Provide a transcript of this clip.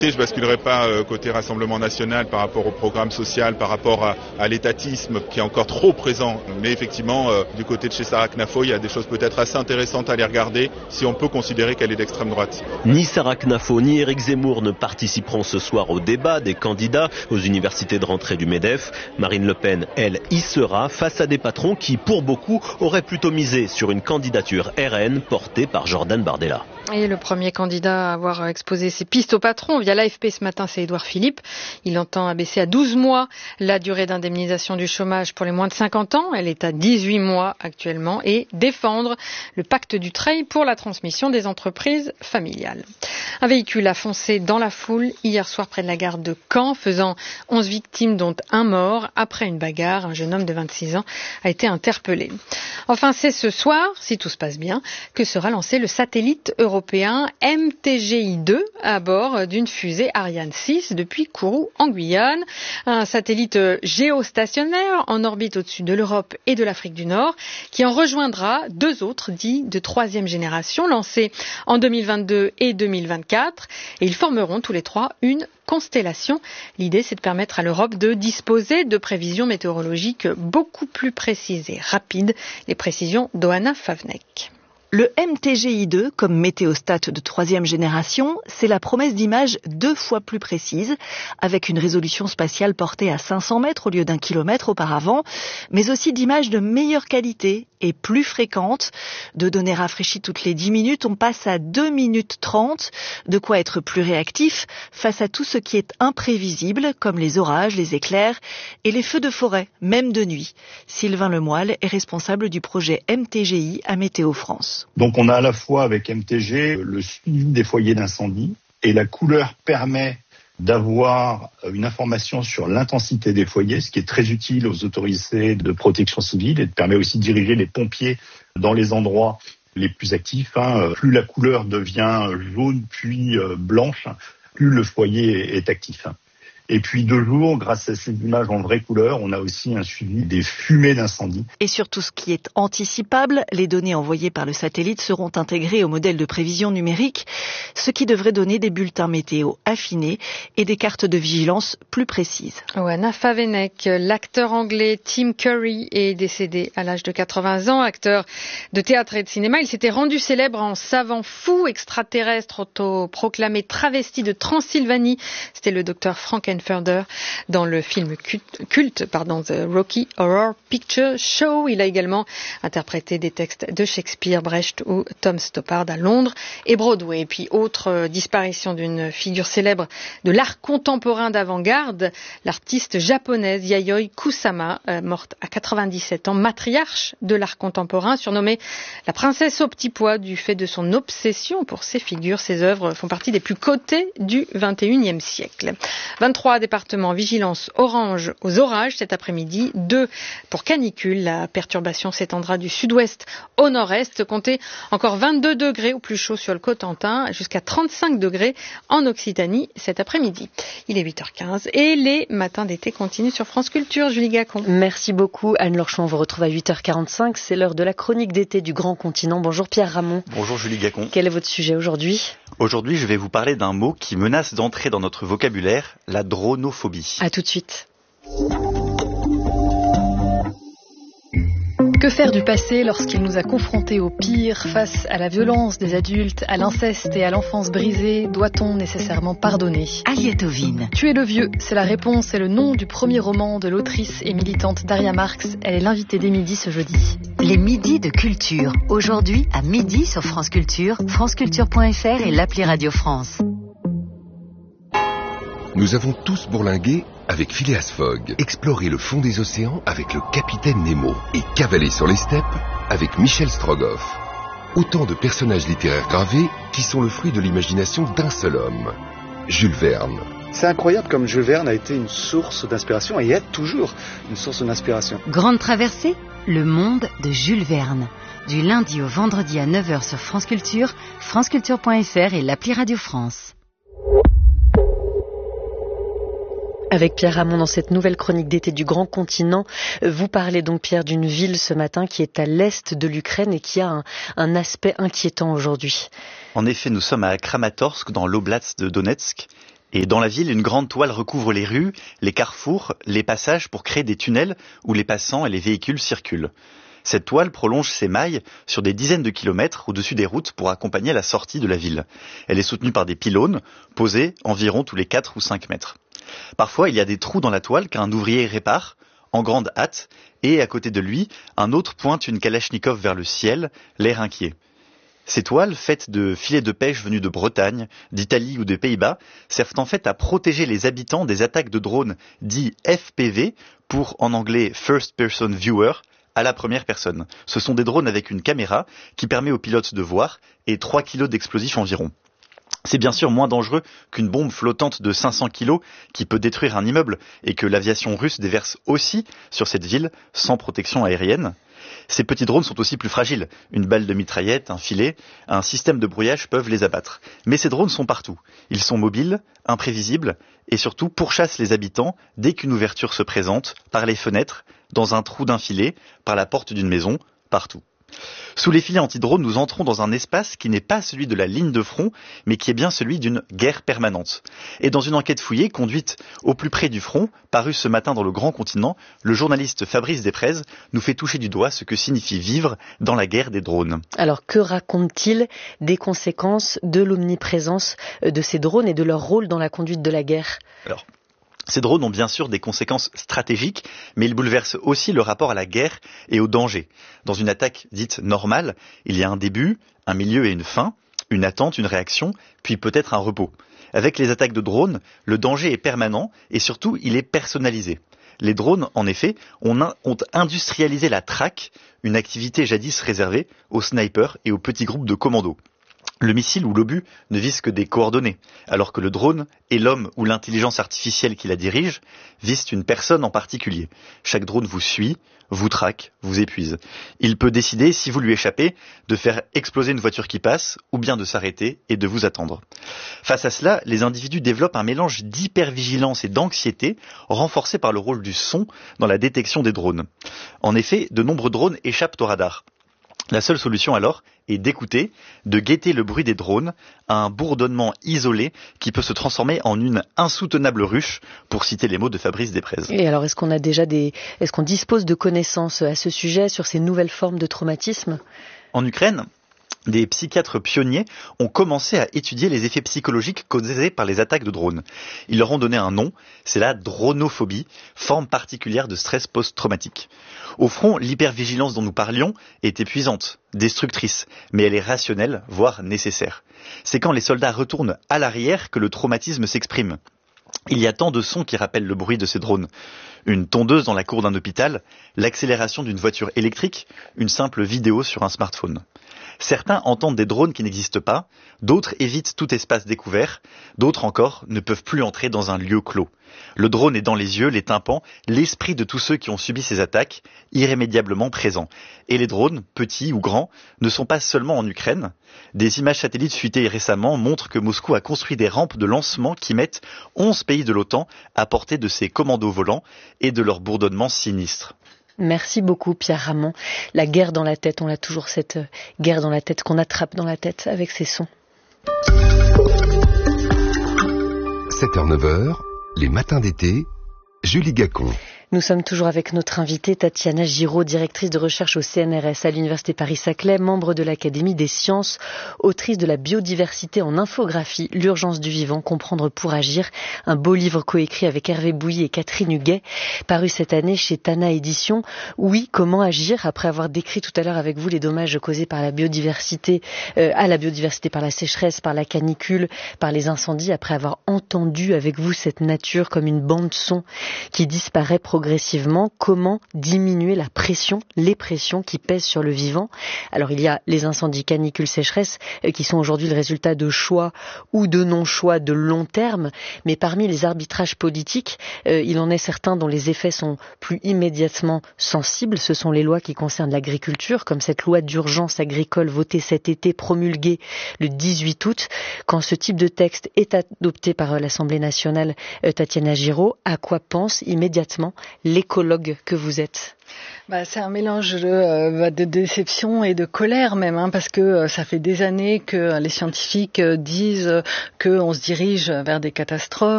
Je basculerai pas côté Rassemblement national par rapport au programme social, par rapport à l'étatisme qui est encore trop présent. Mais effectivement, du côté de chez Sarah Knafo, il y a des choses peut-être assez intéressantes à aller regarder si on peut considérer qu'elle est d'extrême droite. Ni Sarah Knafo ni Éric Zemmour ne participeront ce soir au débat des candidats aux universités de rentrée du MEDEF. Marine Le Pen, elle, y sera face à des patrons qui, pour beaucoup, auraient plutôt misé sur une candidature RN portée par Jordan Bardella. Et le premier candidat à avoir exposé ses pistes au patron via l'AFP ce matin, c'est Édouard Philippe. Il entend abaisser à 12 mois la durée d'indemnisation du chômage pour les moins de 50 ans. Elle est à 18 mois actuellement. Et défendre le pacte du Dutreil pour la transmission des entreprises familiales. Un véhicule a foncé dans la foule hier soir près de la gare de Caen, faisant 11 victimes dont un mort. Après une bagarre, un jeune homme de 26 ans a été interpellé. Enfin, c'est ce soir, si tout se passe bien, que sera lancé le satellite européen MTGI2 à bord d'une fusée Ariane 6 depuis Kourou en Guyane. Un satellite géostationnaire en orbite au-dessus de l'Europe et de l'Afrique du Nord qui en rejoindra deux autres dits de troisième génération lancés en 2022 et 2024 et ils formeront tous les trois une constellation. L'idée, c'est de permettre à l'Europe de disposer de prévisions météorologiques beaucoup plus précises et rapides. Les précisions d'Oana Favnek. Le MTGI2, comme météostat de troisième génération, c'est la promesse d'images 2 fois plus précises, avec une résolution spatiale portée à 500 mètres au lieu d'1 kilomètre auparavant, mais aussi d'images de meilleure qualité et plus fréquentes. De données rafraîchies toutes les 10 minutes, on passe à 2 minutes 30, de quoi être plus réactif face à tout ce qui est imprévisible, comme les orages, les éclairs et les feux de forêt, même de nuit. Sylvain Lemoyle est responsable du projet MTGI à Météo France. Donc on a à la fois avec MTG le suivi des foyers d'incendie et la couleur permet d'avoir une information sur l'intensité des foyers, ce qui est très utile aux autorités de protection civile et permet aussi de diriger les pompiers dans les endroits les plus actifs. Plus la couleur devient jaune puis blanche, plus le foyer est actif. Et puis de jour, grâce à ces images en vraie couleur, on a aussi un suivi des fumées d'incendie. Et sur tout ce qui est anticipable, les données envoyées par le satellite seront intégrées au modèle de prévision numérique, ce qui devrait donner des bulletins météo affinés et des cartes de vigilance plus précises. Oana Favnek, l'acteur anglais Tim Curry est décédé à l'âge de 80 ans, acteur de théâtre et de cinéma. Il s'était rendu célèbre en savant fou extraterrestre autoproclamé travesti de Transylvanie. C'était le docteur Frankenfurter dans le film culte The Rocky Horror Picture Show. Il a également interprété des textes de Shakespeare, Brecht ou Tom Stoppard à Londres et Broadway. Et puis autre disparition d'une figure célèbre de l'art contemporain d'avant-garde, l'artiste japonaise Yayoi Kusama, morte à 97 ans, matriarche de l'art contemporain, surnommée la princesse au petit pois du fait de son obsession pour ses figures. Ses œuvres font partie des plus cotées du XXIe siècle. 23 départements vigilance orange aux orages cet après-midi, 2 pour canicule. La perturbation s'étendra du sud-ouest au nord-est. Comptez encore 22 degrés au plus chaud sur le Cotentin, jusqu'à 35 degrés en Occitanie cet après-midi. Il est 8h15 et les matins d'été continuent sur France Culture. Julie Gacon. Merci beaucoup Anne-Laure Chon. On vous retrouve à 8h45. C'est l'heure de la chronique d'été du Grand Continent. Bonjour Pierre Ramon. Bonjour Julie Gacon. Quel est votre sujet aujourd'hui ? Aujourd'hui, je vais vous parler d'un mot qui menace d'entrer dans notre vocabulaire, la dronophobie. À tout de suite. Que faire du passé lorsqu'il nous a confrontés au pire face à la violence des adultes, à l'inceste et à l'enfance brisée? Doit-on nécessairement pardonner? Aliette Ovine. Tuer le vieux, c'est la réponse et le nom du premier roman de l'autrice et militante Daria Marx. Elle est l'invitée des midis ce jeudi. Les midis de culture. Aujourd'hui à midi sur France Culture, franceculture.fr et l'appli Radio France. Nous avons tous bourlingué avec Phileas Fogg, exploré le fond des océans avec le capitaine Nemo et cavalé sur les steppes avec Michel Strogoff. Autant de personnages littéraires gravés qui sont le fruit de l'imagination d'un seul homme, Jules Verne. C'est incroyable comme Jules Verne a été une source d'inspiration et est toujours une source d'inspiration. Grande traversée, le monde de Jules Verne. Du lundi au vendredi à 9h sur France Culture, franceculture.fr et l'appli Radio France. Avec Pierre Ramon dans cette nouvelle chronique d'été du Grand Continent. Vous parlez donc, Pierre, d'une ville ce matin qui est à l'est de l'Ukraine et qui a un aspect inquiétant aujourd'hui. En effet, nous sommes à Kramatorsk, dans l'oblast de Donetsk. Et dans la ville, une grande toile recouvre les rues, les carrefours, les passages pour créer des tunnels où les passants et les véhicules circulent. Cette toile prolonge ses mailles sur des dizaines de kilomètres au-dessus des routes pour accompagner la sortie de la ville. Elle est soutenue par des pylônes posés environ tous les 4 ou 5 mètres. Parfois, il y a des trous dans la toile qu'un ouvrier répare en grande hâte et à côté de lui, un autre pointe une kalachnikov vers le ciel, l'air inquiet. Ces toiles, faites de filets de pêche venus de Bretagne, d'Italie ou des Pays-Bas, servent en fait à protéger les habitants des attaques de drones dits FPV, pour en anglais First Person Viewer, à la première personne. Ce sont des drones avec une caméra qui permet aux pilotes de voir et 3 kilos d'explosifs environ. C'est bien sûr moins dangereux qu'une bombe flottante de 500 kilos qui peut détruire un immeuble et que l'aviation russe déverse aussi sur cette ville sans protection aérienne. Ces petits drones sont aussi plus fragiles. Une balle de mitraillette, un filet, un système de brouillage peuvent les abattre. Mais ces drones sont partout. Ils sont mobiles, imprévisibles et surtout pourchassent les habitants dès qu'une ouverture se présente, par les fenêtres, dans un trou d'un filet, par la porte d'une maison, partout. Sous les filets anti-drones, nous entrons dans un espace qui n'est pas celui de la ligne de front, mais qui est bien celui d'une guerre permanente. Et dans une enquête fouillée, conduite au plus près du front, parue ce matin dans le Grand Continent, le journaliste Fabrice Després nous fait toucher du doigt ce que signifie vivre dans la guerre des drones. Alors, que raconte-t-il des conséquences de l'omniprésence de ces drones et de leur rôle dans la conduite de la guerre ? Ces drones ont bien sûr des conséquences stratégiques, mais ils bouleversent aussi le rapport à la guerre et au danger. Dans une attaque dite normale, il y a un début, un milieu et une fin, une attente, une réaction, puis peut-être un repos. Avec les attaques de drones, le danger est permanent et surtout il est personnalisé. Les drones, en effet, ont industrialisé la traque, une activité jadis réservée aux snipers et aux petits groupes de commandos. Le missile ou l'obus ne vise que des coordonnées, alors que le drone et l'homme ou l'intelligence artificielle qui la dirige visent une personne en particulier. Chaque drone vous suit, vous traque, vous épuise. Il peut décider, si vous lui échappez, de faire exploser une voiture qui passe, ou bien de s'arrêter et de vous attendre. Face à cela, les individus développent un mélange d'hypervigilance et d'anxiété, renforcé par le rôle du son dans la détection des drones. En effet, de nombreux drones échappent au radar. La seule solution alors est d'écouter, de guetter le bruit des drones, un bourdonnement isolé qui peut se transformer en une insoutenable ruche, pour citer les mots de Fabrice Després. Et alors, est-ce qu'on dispose de connaissances à ce sujet sur ces nouvelles formes de traumatisme ? En Ukraine, des psychiatres pionniers ont commencé à étudier les effets psychologiques causés par les attaques de drones. Ils leur ont donné un nom, c'est la dronophobie, forme particulière de stress post-traumatique. Au front, l'hypervigilance dont nous parlions est épuisante, destructrice, mais elle est rationnelle, voire nécessaire. C'est quand les soldats retournent à l'arrière que le traumatisme s'exprime. Il y a tant de sons qui rappellent le bruit de ces drones. Une tondeuse dans la cour d'un hôpital, l'accélération d'une voiture électrique, une simple vidéo sur un smartphone. Certains entendent des drones qui n'existent pas, d'autres évitent tout espace découvert, d'autres encore ne peuvent plus entrer dans un lieu clos. Le drone est dans les yeux, les tympans, l'esprit de tous ceux qui ont subi ces attaques, irrémédiablement présents. Et les drones, petits ou grands, ne sont pas seulement en Ukraine. Des images satellites fuitées récemment montrent que Moscou a construit des rampes de lancement qui mettent 11 pays de l'OTAN à portée de ses commandos volants et de leur bourdonnement sinistre. Merci beaucoup Pierre Ramon. La guerre dans la tête, on a toujours cette guerre dans la tête qu'on attrape dans la tête avec ces sons. 7h-9h, les matins d'été, Julie Gacon. Nous sommes toujours avec notre invitée Tatiana Giraud, directrice de recherche au CNRS à l'Université Paris-Saclay, membre de l'Académie des sciences, autrice de la biodiversité en infographie, l'urgence du vivant, comprendre pour agir, un beau livre coécrit avec Hervé Bouilly et Catherine Huguet, paru cette année chez Tana Éditions. Oui, comment agir après avoir décrit tout à l'heure avec vous les dommages causés par la biodiversité, à la biodiversité par la sécheresse, par la canicule, par les incendies, après avoir entendu avec vous cette nature comme une bande son qui disparaît progressivement, comment diminuer la pression, les pressions qui pèsent sur le vivant. Alors il y a les incendies, canicules, sécheresses qui sont aujourd'hui le résultat de choix ou de non-choix de long terme, mais parmi les arbitrages politiques, il en est certains dont les effets sont plus immédiatement sensibles. Ce sont les lois qui concernent l'agriculture, comme cette loi d'urgence agricole votée cet été, promulguée le 18 août. Quand ce type de texte est adopté par l'Assemblée nationale, Tatiana Giraud, à quoi pense immédiatement l'écologue que vous êtes? C'est un mélange de déception et de colère même, parce que ça fait des années que les scientifiques disent qu'on se dirige vers des catastrophes.